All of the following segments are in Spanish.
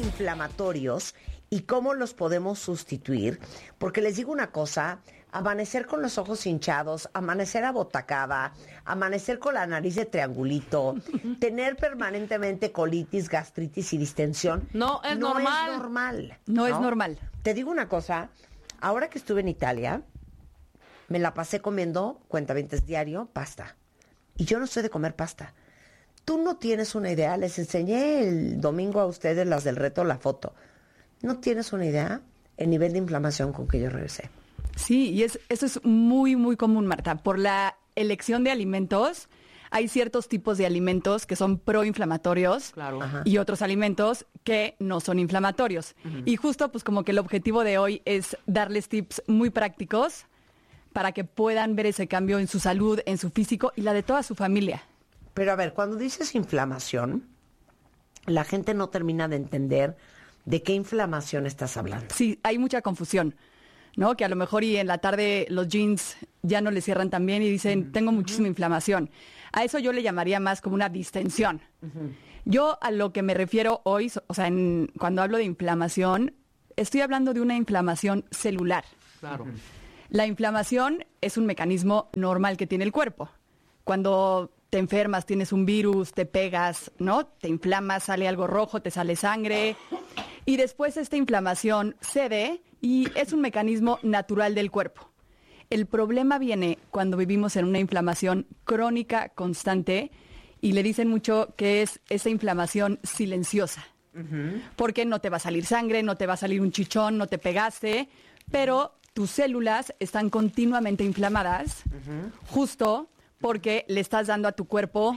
inflamatorios y cómo los podemos sustituir. Porque les digo una cosa, amanecer con los ojos hinchados, amanecer abotacada, amanecer con la nariz de triangulito, tener permanentemente colitis, gastritis y distensión, no es normal. No es normal. Te digo una cosa, ahora que estuve en Italia, me la pasé comiendo, cuentavientes diario, pasta. Y yo no soy de comer pasta. Tú no tienes una idea, les enseñé el domingo a ustedes, las del reto, la foto. No tienes una idea el nivel de inflamación con que yo regresé. Sí, y eso es muy, muy común, Marta. Por la elección de alimentos, hay ciertos tipos de alimentos que son proinflamatorios, claro, y otros alimentos que no son inflamatorios. Y justo, pues como que el objetivo de hoy es darles tips muy prácticos para que puedan ver ese cambio en su salud, en su físico y la de toda su familia. Pero a ver, cuando dices inflamación, la gente no termina de entender de qué inflamación estás hablando. Sí, hay mucha confusión, ¿no? Que a lo mejor y en la tarde los jeans ya no les cierran tan bien y dicen, tengo muchísima inflamación. A eso yo le llamaría más como una distensión. Yo a lo que me refiero hoy, o sea, cuando hablo de inflamación, estoy hablando de una inflamación celular. Claro. La inflamación es un mecanismo normal que tiene el cuerpo. Cuando te enfermas, tienes un virus, te pegas, ¿no? Te inflamas, sale algo rojo, te sale sangre. Y después esta inflamación cede y es un mecanismo natural del cuerpo. El problema viene cuando vivimos en una inflamación crónica, constante, y le dicen mucho que es esa inflamación silenciosa. Porque no te va a salir sangre, no te va a salir un chichón, no te pegaste, pero tus células están continuamente inflamadas, justo porque le estás dando a tu cuerpo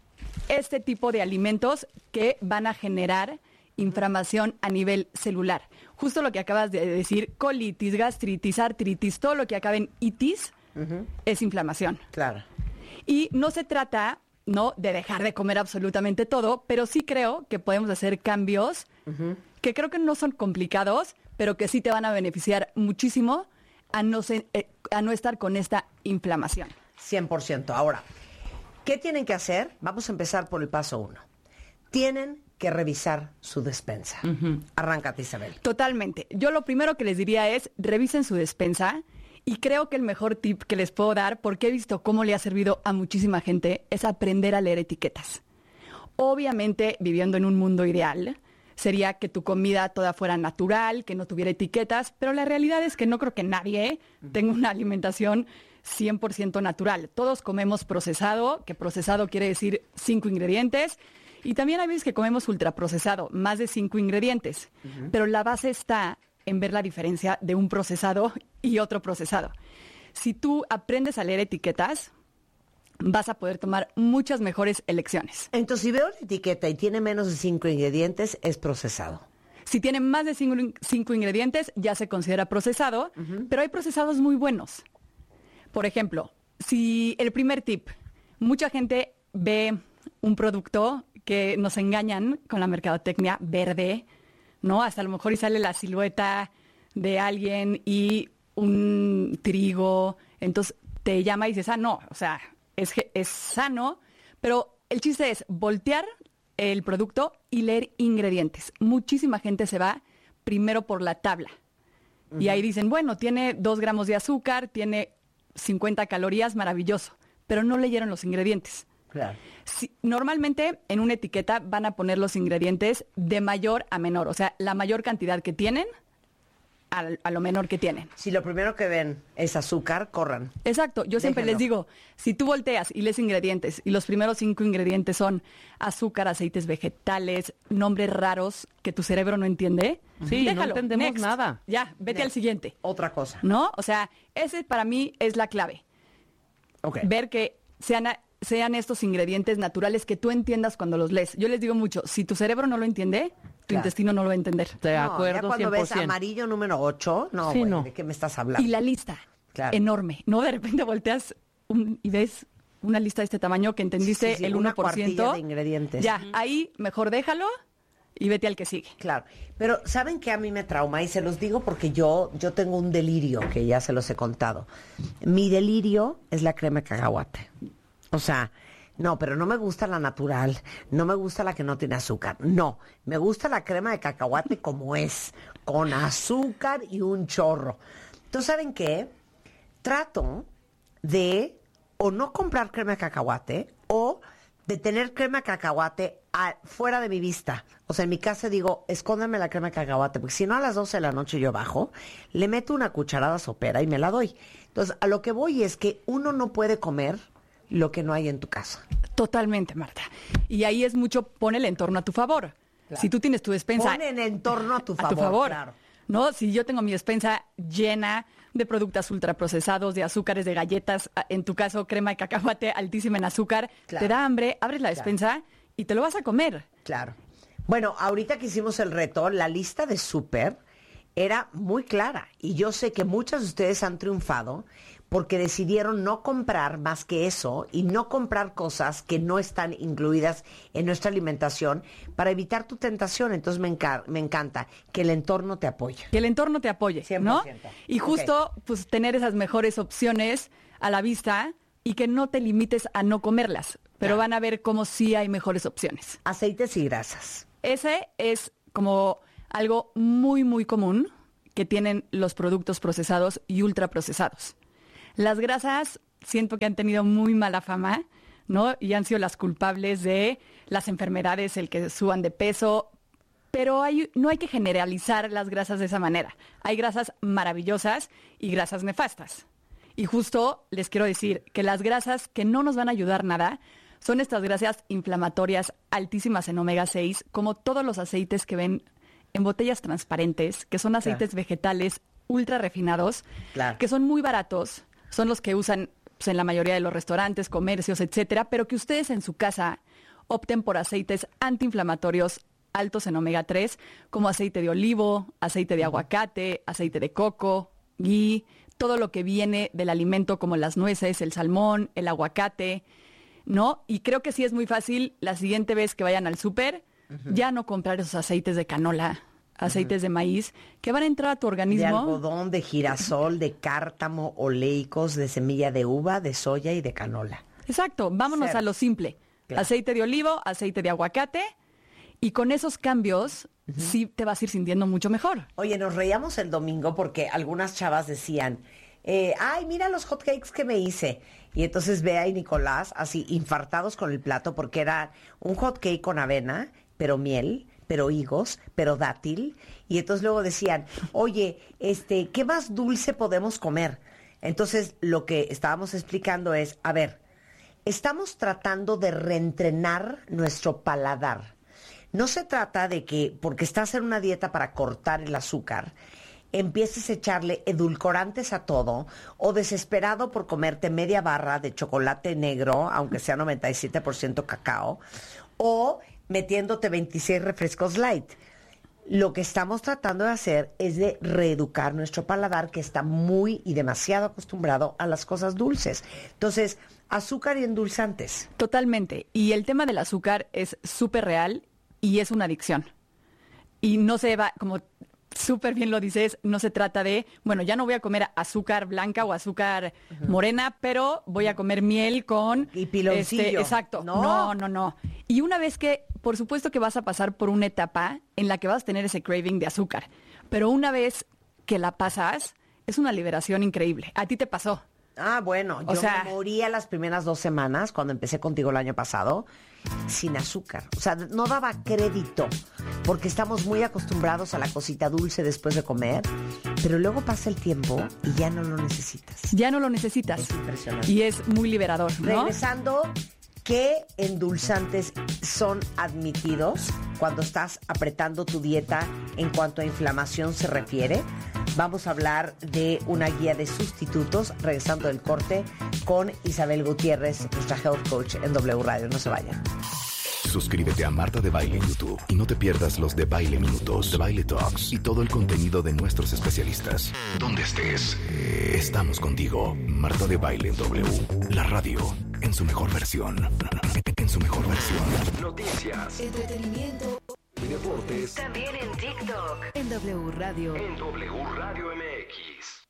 este tipo de alimentos que van a generar inflamación a nivel celular. Justo lo que acabas de decir, colitis, gastritis, artritis, todo lo que acabe en itis es inflamación. Claro. Y no se trata, ¿no?, de dejar de comer absolutamente todo, pero sí creo que podemos hacer cambios que creo que no son complicados, pero que sí te van a beneficiar muchísimo a no estar con esta inflamación. 100%. Ahora, ¿qué tienen que hacer? Vamos a empezar por el paso 1. Tienen que revisar su despensa. Arráncate, Isabel. Totalmente. Yo lo primero que les diría es, revisen su despensa, y creo que el mejor tip que les puedo dar, porque he visto cómo le ha servido a muchísima gente, es aprender a leer etiquetas. Obviamente, viviendo en un mundo ideal, sería que tu comida toda fuera natural, que no tuviera etiquetas, pero la realidad es que no creo que nadie tenga una alimentación 100% natural. Todos comemos procesado, que procesado quiere decir 5 ingredientes, y también hay veces que comemos ultraprocesado, más de 5 ingredientes, pero la base está en ver la diferencia de un procesado y otro procesado. Si tú aprendes a leer etiquetas, vas a poder tomar muchas mejores elecciones. Entonces, si veo la etiqueta y tiene menos de 5 ingredientes, es procesado. Si tiene más de 5 ingredientes, ya se considera procesado, pero hay procesados muy buenos. Por ejemplo, si el primer tip, mucha gente ve un producto que nos engañan con la mercadotecnia verde, ¿no? Hasta a lo mejor y sale la silueta de alguien y un trigo, entonces te llama y dices, no, o sea, es sano, pero el chiste es voltear el producto y leer ingredientes. Muchísima gente se va primero por la tabla. Y ahí dicen, bueno, tiene 2 gramos de azúcar, tiene 50 calorías, maravilloso, pero no leyeron los ingredientes. Claro. Normalmente en una etiqueta van a poner los ingredientes de mayor a menor, o sea, la mayor cantidad que tienen a lo menor que tienen. Si lo primero que ven es azúcar, corran. Exacto, yo siempre les digo, si tú volteas y lees ingredientes y los primeros 5 ingredientes son azúcar, aceites vegetales, nombres raros que tu cerebro no entiende, sí, déjalo, no entendemos next. nada. Ya, vete al siguiente. Otra cosa. ¿No? O sea, ese para mí es la clave. Okay. Ver que sean estos ingredientes naturales que tú entiendas cuando los lees. Yo les digo mucho, si tu cerebro no lo entiende, tu intestino no lo va a entender. De acuerdo, ya cuando 100%. ves amarillo número 8, no, Sí, güey, no. ¿de qué me estás hablando? Y la lista, Claro. enorme. No, de repente volteas y ves una lista de este tamaño que entendiste Sí, el una 1%. cuartilla de ingredientes. Ya, ahí mejor déjalo y vete al que sigue. Claro, pero ¿saben qué a mí me trauma? Y se los digo porque yo tengo un delirio que ya se los he contado. Mi delirio es la crema de cacahuate. O sea, No, pero no me gusta la natural, no me gusta la que no tiene azúcar, no, me gusta la crema de cacahuate como es, con azúcar y un chorro. Entonces, ¿saben qué? Trato de o no comprar crema de cacahuate o de tener crema de cacahuate fuera de mi vista. O sea, en mi casa digo, escóndame la crema de cacahuate, porque si no a las 12 de la noche yo bajo, le meto una cucharada sopera y me la doy. Entonces, a lo que voy es que uno no puede comer lo que no hay en tu casa. Totalmente, Marta. Y ahí es mucho, pon el entorno a tu favor. Claro. Si tú tienes tu despensa... Pon el entorno a tu favor. A tu favor. Claro. ¿No? Si yo tengo mi despensa llena de productos ultraprocesados, de azúcares, de galletas, en tu caso crema de cacahuate altísima en azúcar, claro, te da hambre, abres la despensa y te lo vas a comer. Claro. Bueno, ahorita que hicimos el reto, la lista de súper era muy clara. Y yo sé que muchas de ustedes han triunfado porque decidieron no comprar más que eso y no comprar cosas que no están incluidas en nuestra alimentación para evitar tu tentación. Entonces me encanta que el entorno te apoye. Que el entorno te apoye, 100%. ¿No? Y justo, pues, tener esas mejores opciones a la vista y que no te limites a no comerlas, pero van a ver cómo sí hay mejores opciones. Aceites y grasas. Ese es como algo muy, muy común que tienen los productos procesados y ultraprocesados. Las grasas siento que han tenido muy mala fama, ¿no? Y han sido las culpables de las enfermedades, el que suban de peso, pero no hay que generalizar las grasas de esa manera. Hay grasas maravillosas y grasas nefastas. Y justo les quiero decir que las grasas que no nos van a ayudar nada son estas grasas inflamatorias altísimas en omega 6, como todos los aceites que ven en botellas transparentes, que son aceites vegetales ultra refinados, que son muy baratos, son los que usan, pues, en la mayoría de los restaurantes, comercios, etcétera, pero que ustedes en su casa opten por aceites antiinflamatorios altos en omega 3, como aceite de olivo, aceite de aguacate, aceite de coco, ghee, todo lo que viene del alimento como las nueces, el salmón, el aguacate, ¿no? Y creo que sí es muy fácil la siguiente vez que vayan al súper, ya no comprar esos aceites de canola, aceites de maíz, que van a entrar a tu organismo. De algodón, de girasol, de cártamo, oleicos, de semilla de uva, de soya y de canola. Exacto, vámonos a lo simple. Claro. Aceite de olivo, aceite de aguacate, y con esos cambios sí te vas a ir sintiendo mucho mejor. Oye, nos reíamos el domingo porque algunas chavas decían, ay, mira los hotcakes que me hice. Y entonces Bea y Nicolás así infartados con el plato porque era un hotcake con avena, pero miel, pero higos, pero dátil. Y entonces luego decían, oye, ¿qué más dulce podemos comer? Entonces lo que estábamos explicando es, a ver, estamos tratando de reentrenar nuestro paladar. No se trata de que, porque estás en una dieta para cortar el azúcar, empieces a echarle edulcorantes a todo, o desesperado por comerte media barra de chocolate negro, aunque sea 97% cacao, o metiéndote 26 refrescos light. Lo que estamos tratando de hacer es de reeducar nuestro paladar, que está muy y demasiado acostumbrado a las cosas dulces. Entonces, azúcar y endulzantes. Totalmente. Y el tema del azúcar es súper real y es una adicción. Y no se va, como súper bien lo dices, no se trata de, bueno, ya no voy a comer azúcar blanca o azúcar morena, pero voy a comer miel con... Y piloncillo. Exacto. No. Y una vez que, por supuesto que vas a pasar por una etapa en la que vas a tener ese craving de azúcar, pero una vez que la pasas, es una liberación increíble. ¿A ti te pasó? Ah, bueno, yo me moría las primeras 2 semanas cuando empecé contigo el año pasado sin azúcar. O sea, no daba crédito porque estamos muy acostumbrados a la cosita dulce después de comer, pero luego pasa el tiempo y ya no lo necesitas. Ya no lo necesitas. Es impresionante. Y es muy liberador, ¿no? Regresando, ¿qué endulzantes son admitidos cuando estás apretando tu dieta en cuanto a inflamación se refiere? Vamos a hablar de una guía de sustitutos, regresando del corte, con Isabel Gutiérrez, nuestra health coach en W Radio. No se vayan. Suscríbete a Marta de Baile en YouTube y no te pierdas los de Baile Minutos, de Baile Talks y todo el contenido de nuestros especialistas. Donde estés, estamos contigo. Marta de Baile en W, la radio en su mejor versión. En su mejor versión. Noticias, entretenimiento y deportes. También en TikTok. En W Radio. En W Radio MX.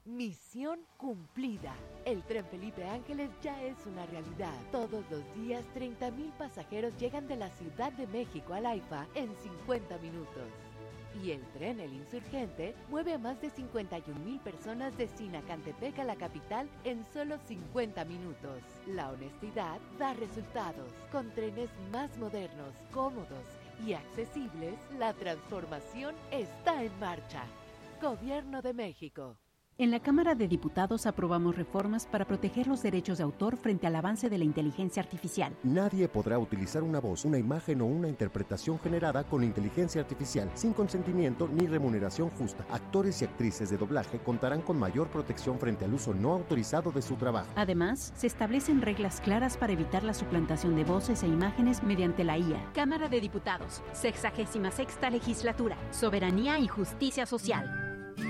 Misión cumplida. El Tren Felipe Ángeles ya es una realidad. Todos los días 30,000 pasajeros llegan de la Ciudad de México al AIFA en 50 minutos. Y el tren El Insurgente mueve a más de 51,000 personas de Sinacantepec a la capital en solo 50 minutos. La honestidad da resultados. Con trenes más modernos, cómodos y accesibles, la transformación está en marcha. Gobierno de México. En la Cámara de Diputados aprobamos reformas para proteger los derechos de autor frente al avance de la inteligencia artificial. Nadie podrá utilizar una voz, una imagen o una interpretación generada con inteligencia artificial sin consentimiento ni remuneración justa. Actores y actrices de doblaje contarán con mayor protección frente al uso no autorizado de su trabajo. Además, se establecen reglas claras para evitar la suplantación de voces e imágenes mediante la IA. Cámara de Diputados, 66ª Legislatura, Soberanía y Justicia Social.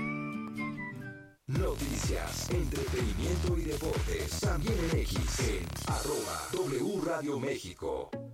Noticias, entretenimiento y deportes. También en X, en @W Radio México.